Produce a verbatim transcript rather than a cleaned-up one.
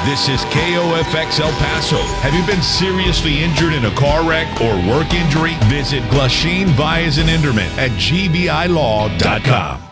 This is K O F X El Paso. Have you been seriously injured in a car wreck or work injury? Visit Glasheen Vyas and Enderman at G B I law dot com.